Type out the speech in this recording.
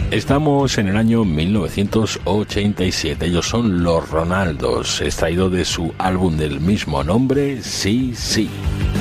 Estamos en el año 1987. Ellos son Los Ronaldos, extraído de su álbum del mismo nombre, Sí, sí.